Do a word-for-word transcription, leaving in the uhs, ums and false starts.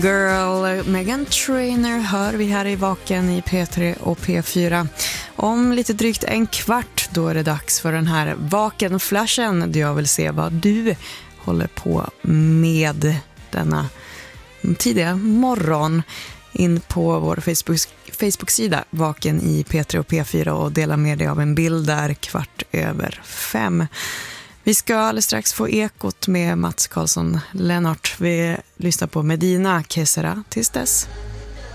Girl, Meghan Trainor hör vi här i Vaken i P tre och P fyra. Om lite drygt en kvart då är det dags för den här Vaken-flashen där jag vill se vad du håller på med denna tidiga morgon. In på vår Facebook, Facebook-sida Vaken i P tre och P fyra och dela med dig av en bild där kvart över fem. Vi ska alldeles strax få ekot med Mats Karlsson Lennart. Vi lyssnar på Medina Kesera tills dess.